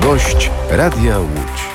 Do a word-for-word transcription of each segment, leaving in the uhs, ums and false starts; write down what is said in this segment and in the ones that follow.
Gość Radia Łódź.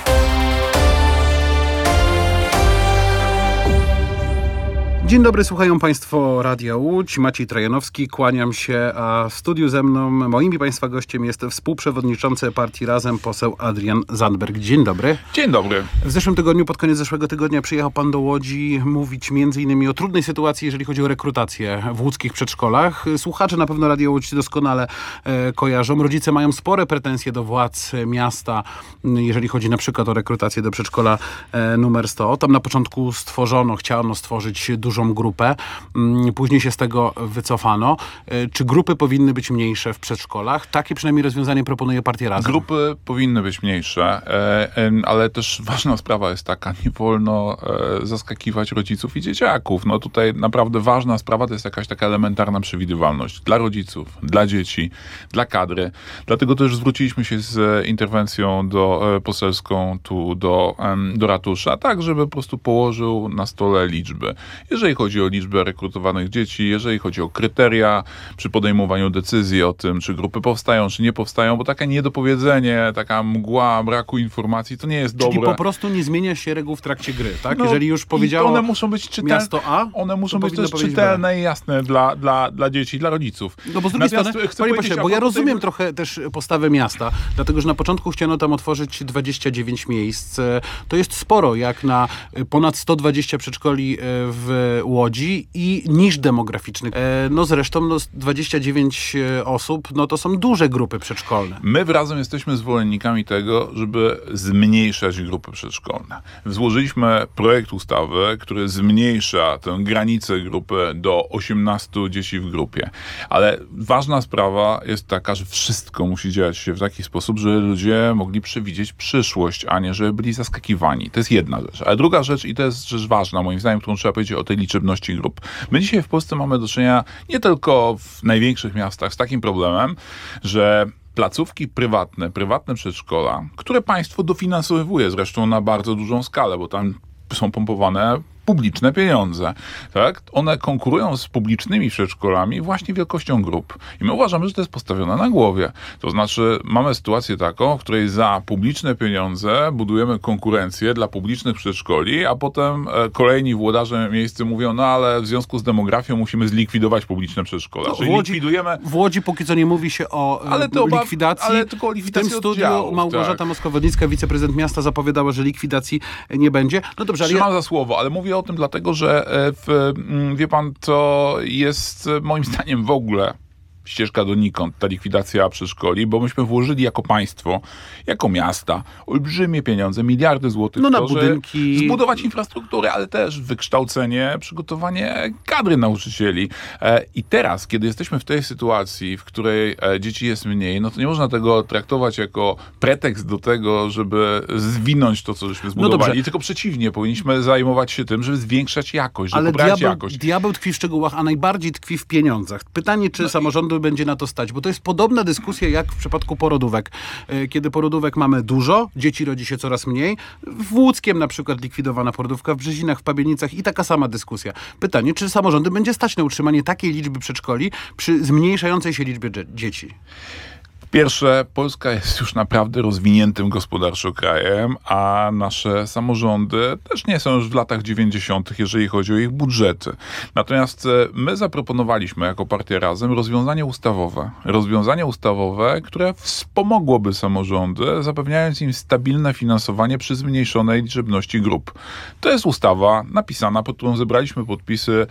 Dzień dobry, słuchają Państwo Radia Łódź. Maciej Trajanowski, kłaniam się, a w studiu ze mną moim i Państwa gościem jest współprzewodniczący partii Razem, poseł Adrian Zandberg. Dzień dobry. Dzień dobry. W zeszłym tygodniu, pod koniec zeszłego tygodnia przyjechał Pan do Łodzi mówić między innymi o trudnej sytuacji, jeżeli chodzi o rekrutację w łódzkich przedszkolach. Słuchacze na pewno Radia Łódź doskonale e, kojarzą. Rodzice mają spore pretensje do władz miasta, jeżeli chodzi na przykład o rekrutację do przedszkola e, numer sto. Tam na początku stworzono, chciano stworzyć dużą grupę. Później się z tego wycofano. Czy grupy powinny być mniejsze w przedszkolach? Takie przynajmniej rozwiązanie proponuje partia Razem. Grupy powinny być mniejsze, ale też ważna sprawa jest taka, nie wolno zaskakiwać rodziców i dzieciaków. No tutaj naprawdę ważna sprawa to jest jakaś taka elementarna przewidywalność dla rodziców, dla dzieci, dla kadry. Dlatego też zwróciliśmy się z interwencją do poselską tu do, do ratusza, tak żeby po prostu położył na stole liczby. Jeżeli chodzi o liczbę rekrutowanych dzieci, jeżeli chodzi o kryteria przy podejmowaniu decyzji o tym, czy grupy powstają, czy nie powstają, bo takie niedopowiedzenie, taka mgła braku informacji, to nie jest Czyli dobre. Czyli po prostu nie zmienia się reguł w trakcie gry, tak? No, jeżeli już powiedziało one muszą być czytelne, miasto A, one muszą być też czytelne i jasne dla, dla, dla dzieci, dla rodziców. No bo z drugiej Natomiast strony, chcę panie pośle, bo ja rozumiem tutaj... trochę też postawę miasta, dlatego że na początku chciano tam otworzyć dwadzieścia dziewięć miejsc. To jest sporo, jak na ponad sto dwadzieścia przedszkoli w Łodzi i niż demograficznych. No zresztą no, dwadzieścia dziewięć osób, no to są duże grupy przedszkolne. My w Razem jesteśmy zwolennikami tego, żeby zmniejszać grupy przedszkolne. Złożyliśmy projekt ustawy, który zmniejsza tę granicę grupy do osiemnastu dzieci w grupie. Ale ważna sprawa jest taka, że wszystko musi dziać się w taki sposób, żeby ludzie mogli przewidzieć przyszłość, a nie żeby byli zaskakiwani. To jest jedna rzecz. Ale druga rzecz, i to jest rzecz ważna, moim zdaniem, którą trzeba powiedzieć o tej liczebności grup. My dzisiaj w Polsce mamy do czynienia nie tylko w największych miastach z takim problemem, że placówki prywatne, prywatne przedszkola, które państwo dofinansowuje zresztą na bardzo dużą skalę, bo tam są pompowane publiczne pieniądze, tak? One konkurują z publicznymi przedszkolami właśnie wielkością grup. I my uważamy, że to jest postawione na głowie. To znaczy mamy sytuację taką, w której za publiczne pieniądze budujemy konkurencję dla publicznych przedszkoli, a potem kolejni włodarze miejscy mówią, no ale w związku z demografią musimy zlikwidować publiczne przedszkola. No, Czyli w, Łodzi, likwidujemy... w Łodzi póki co nie mówi się o ale to oba... likwidacji. Ale tylko o likwidacji w tym studiu oddziałów, Małgorzata tak. Moskwa-Wodnicka, wiceprezydent miasta, zapowiadała, że likwidacji nie będzie. No dobrze, ale Trzymam ja... za słowo, ale mówię o tym dlatego, że w, wie pan, to jest moim zdaniem w ogóle ścieżka donikąd, ta likwidacja przedszkoli, bo myśmy włożyli jako państwo, jako miasta, olbrzymie pieniądze, miliardy złotych no w na to, budynki, żeby zbudować infrastrukturę, ale też wykształcenie, przygotowanie kadry nauczycieli. I teraz, kiedy jesteśmy w tej sytuacji, w której dzieci jest mniej, no to nie można tego traktować jako pretekst do tego, żeby zwinąć to, co żeśmy zbudowali, no tylko przeciwnie, powinniśmy zajmować się tym, żeby zwiększać jakość, żeby poprawiać diabeł, jakość. diabeł tkwi w szczegółach, a najbardziej tkwi w pieniądzach. Pytanie, czy no samorządu będzie na to stać, bo to jest podobna dyskusja jak w przypadku porodówek. Kiedy porodówek mamy dużo, dzieci rodzi się coraz mniej. W Łódzkiem na przykład likwidowana porodówka, w Brzezinach, w Pabienicach i taka sama dyskusja. Pytanie, czy samorządy będzie stać na utrzymanie takiej liczby przedszkoli przy zmniejszającej się liczbie dzieci? Pierwsze, Polska jest już naprawdę rozwiniętym gospodarczo krajem, a nasze samorządy też nie są już w latach dziewięćdziesiątych, jeżeli chodzi o ich budżety. Natomiast my zaproponowaliśmy jako partia Razem rozwiązanie ustawowe. Rozwiązanie ustawowe, które wspomogłoby samorządy, zapewniając im stabilne finansowanie przy zmniejszonej liczebności grup. To jest ustawa napisana, pod którą zebraliśmy podpisy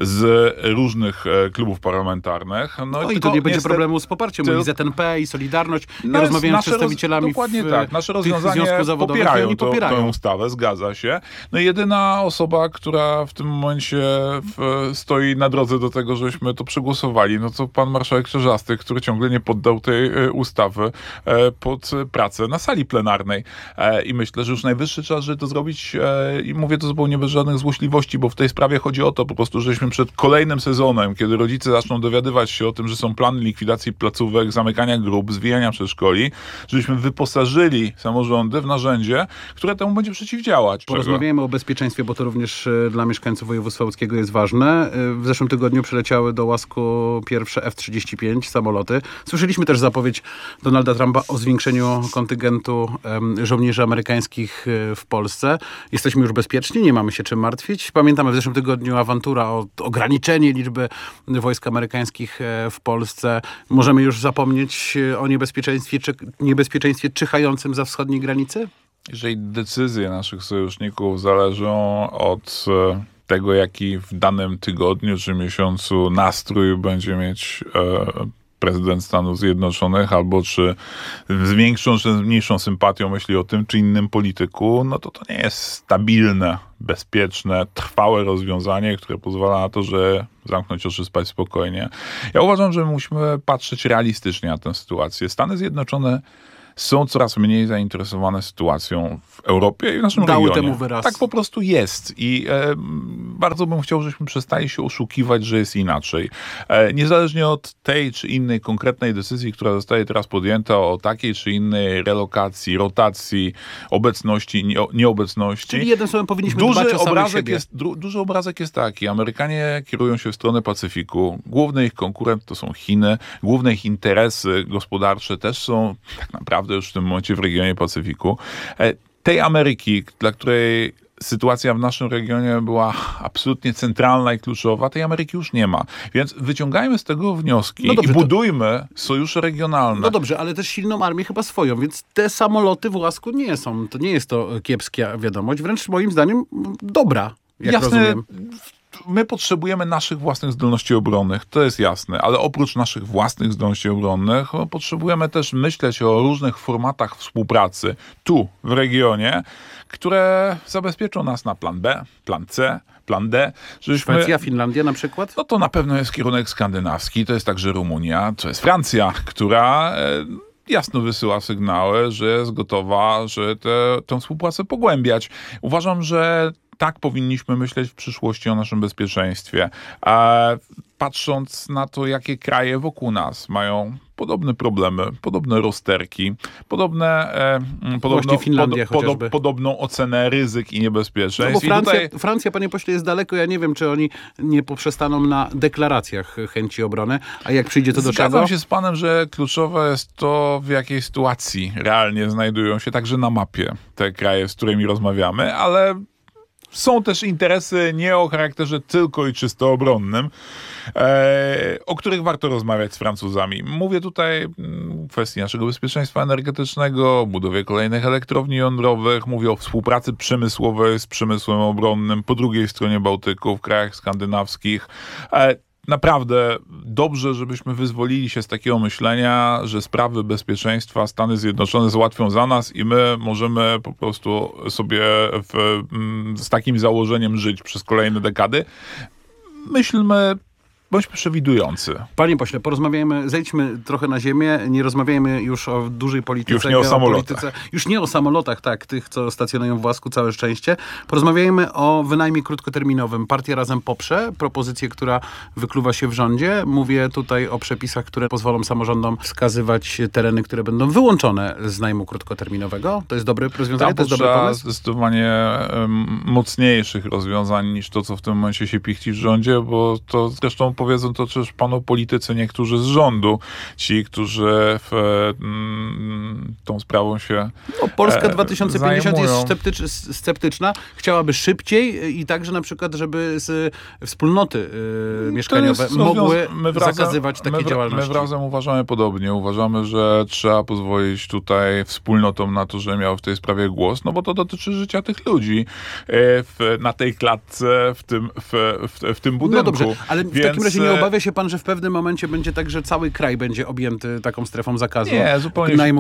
z różnych klubów parlamentarnych. No, no i to nie będzie problemu z poparciem, bo i Z N P, i Solidarność. Ja no rozmawiałem z przedstawicielami roz... Dokładnie w, tak. Nasze rozwiązania popierają, to, popierają tę ustawę, zgadza się. No jedyna osoba, która w tym momencie w, stoi na drodze do tego, żebyśmy to przegłosowali, no to pan marszałek Czerzasty, który ciągle nie poddał tej e, ustawy e, pod pracę na sali plenarnej. E, I myślę, że już najwyższy czas, żeby to zrobić e, i mówię to zupełnie bez żadnych złośliwości, bo w tej sprawie chodzi o to po prostu, żeśmy przed kolejnym sezonem, kiedy rodzice zaczną dowiadywać się o tym, że są plany likwidacji placówek, zamykania grup, grup, zwijania przedszkoli, żebyśmy wyposażyli samorządy w narzędzie, które temu będzie przeciwdziałać. Porozmawiajmy o bezpieczeństwie, bo to również e, dla mieszkańców województwa łódzkiego jest ważne. E, W zeszłym tygodniu przyleciały do Łasku pierwsze F trzydzieści pięć samoloty. Słyszeliśmy też zapowiedź Donalda Trumpa o zwiększeniu kontyngentu em, żołnierzy amerykańskich e, w Polsce. Jesteśmy już bezpieczni, nie mamy się czym martwić. Pamiętamy w zeszłym tygodniu awantura o ograniczenie liczby wojsk amerykańskich e, w Polsce. Możemy już zapomnieć e, o niebezpieczeństwie, czy, niebezpieczeństwie czyhającym za wschodniej granicy? Jeżeli decyzje naszych sojuszników zależą od e, tego, jaki w danym tygodniu czy miesiącu nastrój będzie mieć e, prezydent Stanów Zjednoczonych, albo czy z większą czy z mniejszą sympatią myśli o tym czy innym polityku, no to to nie jest stabilne, bezpieczne, trwałe rozwiązanie, które pozwala na to, że zamknąć oczy, spać spokojnie. Ja uważam, że musimy patrzeć realistycznie na tę sytuację. Stany Zjednoczone są coraz mniej zainteresowane sytuacją w Europie i w naszym Dały regionie. temu wyraz. Tak po prostu jest i e, bardzo bym chciał, żebyśmy przestali się oszukiwać, że jest inaczej. E, niezależnie od tej czy innej konkretnej decyzji, która zostaje teraz podjęta, o takiej czy innej relokacji, rotacji, obecności, nie, nieobecności. Czyli jednym słowem powinniśmy dbać Duży o samych obrazek, siebie. jest, du, duży obrazek jest taki. Amerykanie kierują się w stronę Pacyfiku. Główny ich konkurent to są Chiny. Główne ich interesy gospodarcze też są tak naprawdę już w tym momencie w regionie Pacyfiku. E, tej Ameryki, dla której sytuacja w naszym regionie była absolutnie centralna i kluczowa, tej Ameryki już nie ma. Więc wyciągajmy z tego wnioski No dobrze, i to- budujmy sojusze regionalne. No dobrze, ale też silną armię chyba swoją, więc te samoloty w Łasku nie są. To nie jest to kiepska wiadomość, wręcz moim zdaniem dobra, jak Jasne, rozumiem. my potrzebujemy naszych własnych zdolności obronnych, to jest jasne, ale oprócz naszych własnych zdolności obronnych no, potrzebujemy też myśleć o różnych formatach współpracy tu, w regionie, które zabezpieczą nas na plan B, plan C, plan D. Żebyśmy... Szwecja, Finlandia na przykład? No to na pewno jest kierunek skandynawski, to jest także Rumunia, to jest Francja, która e, jasno wysyła sygnały, że jest gotowa, że te, tę współpracę pogłębiać. Uważam, że tak powinniśmy myśleć w przyszłości o naszym bezpieczeństwie. E, patrząc na to, jakie kraje wokół nas mają podobne problemy, podobne rozterki, podobne, e, podobno, Właśnie Finlandia chociażby. podobną ocenę ryzyk i No niebezpieczeństw. bo I Francja, tutaj... Francja, panie pośle, jest daleko. Ja nie wiem, czy oni nie poprzestaną na deklaracjach chęci obrony, a jak przyjdzie to do Zgadzam czego? się z panem, że kluczowe jest to, w jakiej sytuacji realnie znajdują się także na mapie te kraje, z którymi rozmawiamy, ale są też interesy nie o charakterze tylko i czysto obronnym, e, o których warto rozmawiać z Francuzami. Mówię tutaj mm, o kwestii naszego bezpieczeństwa energetycznego, o budowie kolejnych elektrowni jądrowych, mówię o współpracy przemysłowej z przemysłem obronnym po drugiej stronie Bałtyku, w krajach skandynawskich. E, Naprawdę dobrze, żebyśmy wyzwolili się z takiego myślenia, że sprawy bezpieczeństwa Stany Zjednoczone załatwią za nas i my możemy po prostu sobie w, z takim założeniem żyć przez kolejne dekady. Myślmy, bądźmy przewidujący. Panie pośle, porozmawiajmy, zejdźmy trochę na ziemię, nie rozmawiajmy już o dużej polityce. Już nie o geopolityce. samolotach. Już nie o samolotach, tak, tych, co stacjonują w Łasku, całe szczęście. Porozmawiajmy o wynajmie krótkoterminowym. Partia Razem poprze propozycję, która wykluwa się w rządzie. Mówię tutaj o przepisach, które pozwolą samorządom wskazywać tereny, które będą wyłączone z najmu krótkoterminowego. To jest dobre rozwiązanie, Tam to jest dobry potrzeba pomysł? zdecydowanie um, mocniejszych rozwiązań niż to, co w tym momencie się pichci w rządzie, bo to zresztą powiedzą to też panu politycy, niektórzy z rządu, ci, którzy w, mm, tą sprawą się No, Polska e, dwa tysiące pięćdziesiąt jest zajmują. sceptycz, sceptyczna. Chciałaby szybciej i także na przykład, żeby z wspólnoty y, mieszkaniowe jest mogły rozwiąza- my wrazem- zakazywać takiej my, wra- działalności. My razem uważamy podobnie. Uważamy, że trzeba pozwolić tutaj wspólnotom na to, że miały w tej sprawie głos, no bo to dotyczy życia tych ludzi e, w, na tej klatce, w tym, w, w, w tym budynku. No dobrze, ale w Więc, takim razie nie e, obawia się pan, że w pewnym momencie będzie tak, że cały kraj będzie objęty taką strefą zakazu Nie, zupełnie, najmu się- krótkoterminowego?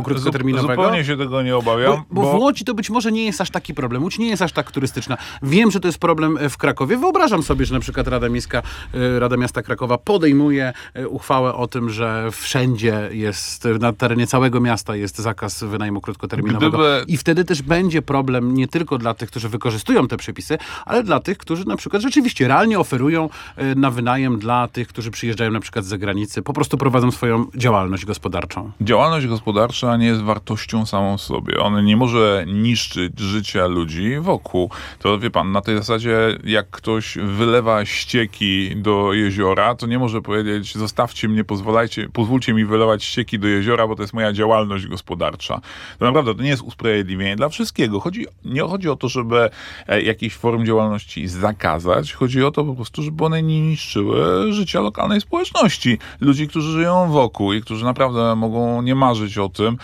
krótkoterminowego. Zupełnie się tego nie obawiam. Bo, bo, bo w Łodzi to być może nie jest aż taki problem. Łódź nie jest aż tak turystyczna. Wiem, że to jest problem w Krakowie. Wyobrażam sobie, że na przykład Rada Miejska, Rada Miasta Krakowa podejmuje uchwałę o tym, że wszędzie jest, na terenie całego miasta jest zakaz wynajmu krótkoterminowego. Gdyby... I wtedy też będzie problem nie tylko dla tych, którzy wykorzystują te przepisy, ale dla tych, którzy na przykład rzeczywiście realnie oferują na wynajem dla tych, którzy przyjeżdżają na przykład z zagranicy, po prostu prowadzą swoją działalność gospodarczą. Działalność gospodarcza nie jest wartością samą w sobie. Ona nie może niszczyć życia ludzi wokół. To wie pan, na tej zasadzie jak ktoś wylewa ścieki do jeziora, to nie może powiedzieć: zostawcie mnie, pozwolajcie, pozwólcie mi wylewać ścieki do jeziora, bo to jest moja działalność gospodarcza. To naprawdę to nie jest usprawiedliwienie dla wszystkiego. Chodzi, nie chodzi o to, żeby jakiejś form działalności zakazać. Chodzi o to po prostu, żeby one nie niszczyły życia lokalnej społeczności. Ludzi, którzy żyją wokół i którzy naprawdę mogą nie marzyć o tym,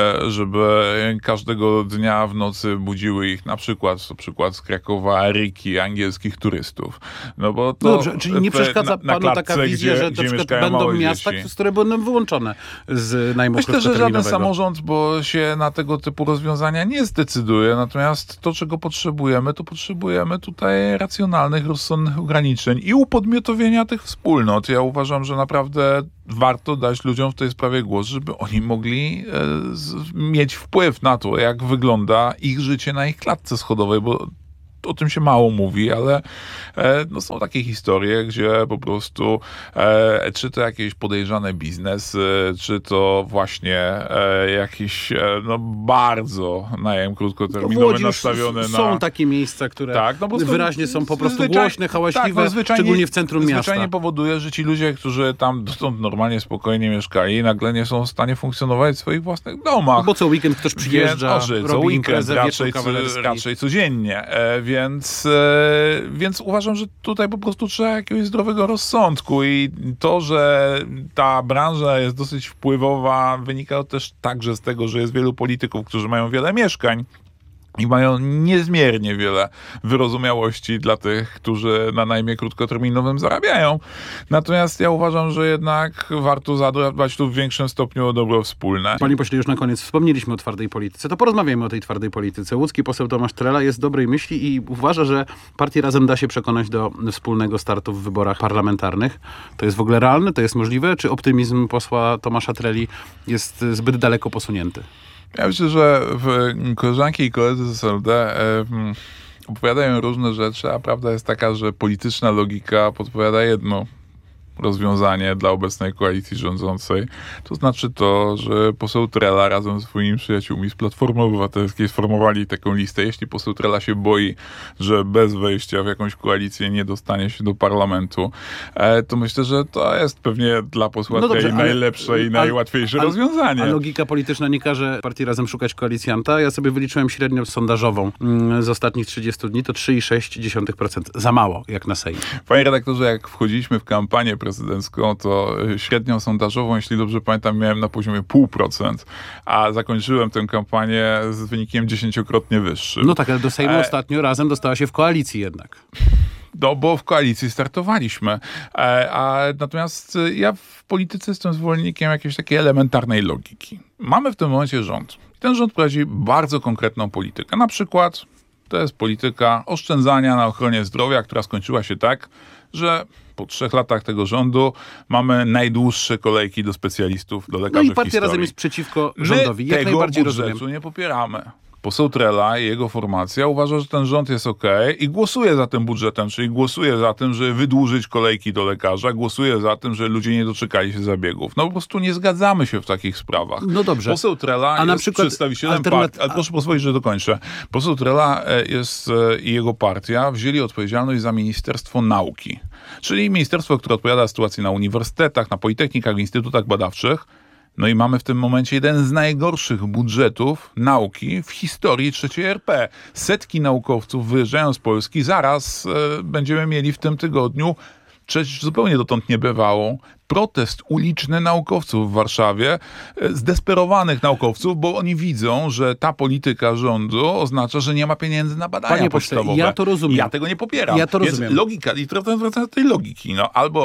żeby każdego dnia w nocy budziły ich na przykład, na przykład z Krakowa ryki angielskich turystów. No bo to no dobrze, czyli nie przeszkadza na, na panu klatce, taka wizja, gdzie, że gdzie na przykład będą miasta, dzieci. które będą wyłączone z najmu Myślę, że żaden krótkoterminowego? samorząd, bo się na tego typu rozwiązania nie zdecyduje. Natomiast to, czego potrzebujemy, to potrzebujemy tutaj racjonalnych, rozsądnych ograniczeń i upodmiotowienia tych wspólnot. Ja uważam, że naprawdę warto dać ludziom w tej sprawie głos, żeby oni mogli e, z, mieć wpływ na to, jak wygląda ich życie na ich klatce schodowej, bo o tym się mało mówi, ale e, no są takie historie, gdzie po prostu e, czy to jakieś podejrzane biznesy, czy to właśnie e, jakiś e, no bardzo najem krótkoterminowy nastawiony na... Są takie miejsca, które tak, no wyraźnie są po prostu zwyczaj... głośne, hałaśliwe, tak, no szczególnie w centrum miasta. Zwyczajnie powoduje, że ci ludzie, którzy tam dotąd normalnie, spokojnie mieszkali, nagle nie są w stanie funkcjonować w swoich własnych domach. Bo co weekend ktoś przyjeżdża, Więc, robi co weekend, imprezę, raczej, wieczór kawalerski. raczej codziennie. E, Więc, e, więc uważam, że tutaj po prostu trzeba jakiegoś zdrowego rozsądku i to, że ta branża jest dosyć wpływowa, wynika też także z tego, że jest wielu polityków, którzy mają wiele mieszkań i mają niezmiernie wiele wyrozumiałości dla tych, którzy na najmie krótkoterminowym zarabiają. Natomiast ja uważam, że jednak warto zadbać tu w większym stopniu o dobro wspólne. Panie pośle, już na koniec wspomnieliśmy o twardej polityce. To porozmawiajmy o tej twardej polityce. Łódzki poseł Tomasz Trela jest dobrej myśli i uważa, że partię Razem da się przekonać do wspólnego startu w wyborach parlamentarnych. To jest w ogóle realne? To jest możliwe? Czy optymizm posła Tomasza Treli jest zbyt daleko posunięty? Ja myślę, że koleżanki i koledzy z S L D e, opowiadają różne rzeczy, a prawda jest taka, że polityczna logika podpowiada jedno rozwiązanie dla obecnej koalicji rządzącej. To znaczy to, że poseł Trela razem ze swoimi przyjaciółmi z Platformy Obywatelskiej sformowali taką listę. Jeśli poseł Trela się boi, że bez wejścia w jakąś koalicję nie dostanie się do parlamentu, to myślę, że to jest pewnie dla posła no dobrze, Treli ale, najlepsze i a, najłatwiejsze a, rozwiązanie. A logika polityczna nie każe partii Razem szukać koalicjanta. Ja sobie wyliczyłem średnią sondażową z ostatnich trzydziestu dni, to trzy i sześć dziesiątych procent. Za mało, jak na Sejm. Panie redaktorze, jak wchodziliśmy w kampanię prezydencką, to średnią sondażową, jeśli dobrze pamiętam, miałem na poziomie pół procent, a zakończyłem tę kampanię z wynikiem dziesięciokrotnie wyższym. No tak, ale do Sejmu e... ostatnio Razem dostała się w koalicji jednak. No, bo w koalicji startowaliśmy. E, a natomiast ja w polityce jestem zwolennikiem jakiejś takiej elementarnej logiki. Mamy w tym momencie rząd. Ten rząd prowadzi bardzo konkretną politykę. Na przykład to jest polityka oszczędzania na ochronie zdrowia, która skończyła się tak, że po trzech latach tego rządu mamy najdłuższe kolejki do specjalistów, do lekarzy. No i partia w historii. Razem jest przeciwko rządowi. My Jak tego najbardziej budżetu rozumiem. nie popieramy. Poseł Trela i jego formacja uważa, że ten rząd jest okej i głosuje za tym budżetem, czyli głosuje za tym, żeby wydłużyć kolejki do lekarza, głosuje za tym, że ludzie nie doczekali się zabiegów. No po prostu nie zgadzamy się w takich sprawach. No dobrze. Poseł Trela A jest na przykład przedstawicielem alternat- partii, ale proszę pozwolić, że dokończę. Poseł Trela jest i jego partia wzięli odpowiedzialność za Ministerstwo Nauki, czyli ministerstwo, które odpowiada za sytuację na uniwersytetach, na politechnikach, w instytutach badawczych. No i mamy w tym momencie jeden z najgorszych budżetów nauki w historii trzeciej R P. Setki naukowców wyjeżdżają z Polski. Zaraz e, będziemy mieli w tym tygodniu rzecz zupełnie dotąd niebywałą. Protest uliczny naukowców w Warszawie, e, zdesperowanych naukowców, bo oni widzą, że ta polityka rządu oznacza, że nie ma pieniędzy na badania Panie pośle, podstawowe. ja to rozumiem. Ja tego nie popieram. Ja to rozumiem. Więc logika, i wracając do tej logiki, no albo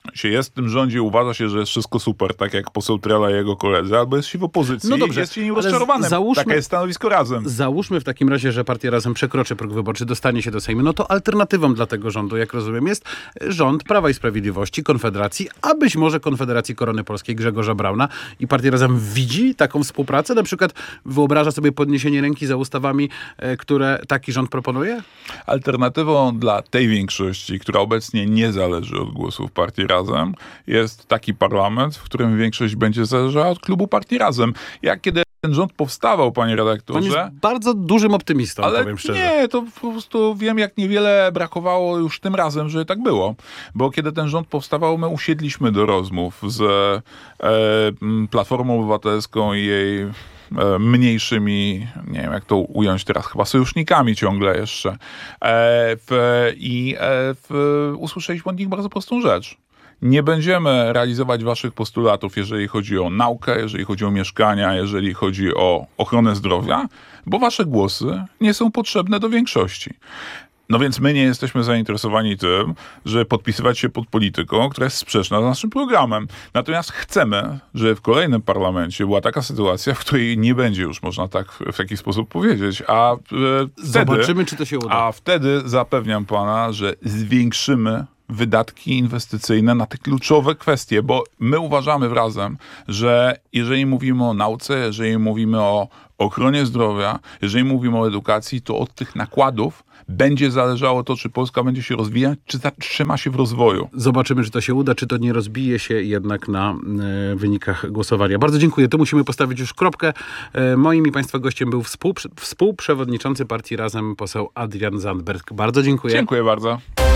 się jest w tym rządzie, uważa się, że jest wszystko super, tak jak poseł Trela i jego koledzy, albo jest się w opozycji No dobrze, jest się nim ale rozczarowanym. załóżmy- Takie jest stanowisko Razem. Załóżmy w takim razie, że partia Razem przekroczy próg wyborczy, dostanie się do Sejmu, no to alternatywą dla tego rządu, jak rozumiem, jest rząd Prawa i Sprawiedliwości, Konfederacji, a być może Konfederacji Korony Polskiej Grzegorza Brauna i partia Razem widzi taką współpracę? Na przykład wyobraża sobie podniesienie ręki za ustawami, e, które taki rząd proponuje? Alternatywą dla tej większości, która obecnie nie zależy od głosów partii Razem, jest taki parlament, w którym większość będzie zależała od klubu partii Razem. Jak kiedy ten rząd powstawał, panie Pan redaktorze... jest bardzo dużym optymistą, Ale powiem szczerze. nie, to po prostu wiem, jak niewiele brakowało już tym razem, że tak było. Bo kiedy ten rząd powstawał, my usiedliśmy do rozmów z e, Platformą Obywatelską i jej e, mniejszymi, nie wiem jak to ująć teraz, chyba sojusznikami ciągle jeszcze. E, w, I e, w, usłyszeliśmy od nich bardzo prostą rzecz. Nie będziemy realizować waszych postulatów, jeżeli chodzi o naukę, jeżeli chodzi o mieszkania, jeżeli chodzi o ochronę zdrowia, bo wasze głosy nie są potrzebne do większości. No więc my nie jesteśmy zainteresowani tym, żeby podpisywać się pod polityką, która jest sprzeczna z naszym programem. Natomiast chcemy, żeby w kolejnym parlamencie była taka sytuacja, w której nie będzie już można tak w taki sposób powiedzieć. A e, wtedy, Zobaczymy, czy to się uda. A wtedy zapewniam pana, że zwiększymy wydatki inwestycyjne na te kluczowe kwestie, bo my uważamy w Razem, że jeżeli mówimy o nauce, jeżeli mówimy o ochronie zdrowia, jeżeli mówimy o edukacji, to od tych nakładów będzie zależało to, czy Polska będzie się rozwijać, czy zatrzyma się w rozwoju. Zobaczymy, czy to się uda, czy to nie rozbije się jednak na e, wynikach głosowania. Bardzo dziękuję. Tu musimy postawić już kropkę. E, moim i państwa gościem był współprze- współprzewodniczący partii Razem, poseł Adrian Zandberg. Bardzo dziękuję. Dziękuję bardzo.